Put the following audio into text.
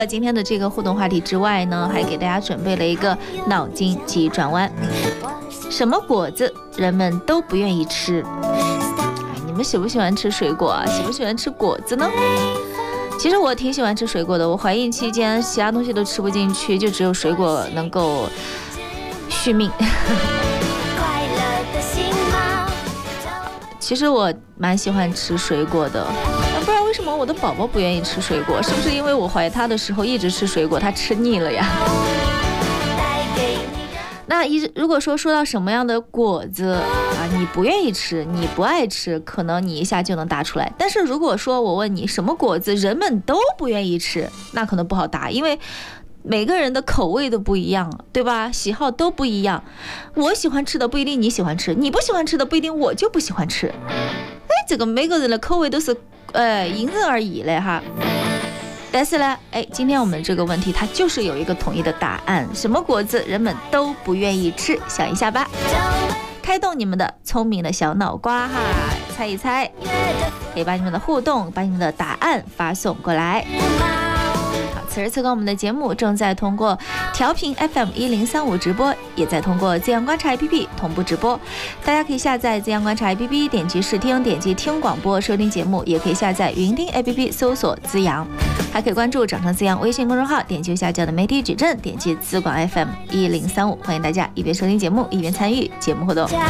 今天的这个互动话题之外呢，还给大家准备了一个脑筋急转弯。什么果子人们都不愿意吃？你们喜不喜欢吃水果啊？喜不喜欢吃果子呢？其实我挺喜欢吃水果的，我怀孕期间其他东西都吃不进去，就只有水果能够续命。其实我蛮喜欢吃水果的，不然为什么我的宝宝不愿意吃水果？是不是因为我怀他的时候一直吃水果，他吃腻了呀？那如果说到什么样的果子啊，你不愿意吃，你不爱吃，可能你一下就能答出来。但是如果说我问你什么果子人们都不愿意吃，那可能不好答，因为每个人的口味都不一样，对吧？喜好都不一样，我喜欢吃的不一定你喜欢吃，你不喜欢吃的不一定我就不喜欢吃。这个每个人的口味都是因人而异嘞哈。但是呢，今天我们这个问题它就是有一个统一的答案，什么果子人们都不愿意吃？想一下吧，开动你们的聪明的小脑瓜哈，猜一猜，可以把你们的互动，把你们的答案发送过来。此时此刻我们的节目正在通过调频 FM1035 直播，也在通过资阳观察 APP 同步直播。大家可以下载资阳观察 APP， 点击试听，点击听广播收听节目，也可以下载云听 APP 搜索资阳，还可以关注长城资阳微信公众号，点击右下角的媒体矩阵，点击资广 FM1035，欢迎大家一边收听节目一边参与节目活动。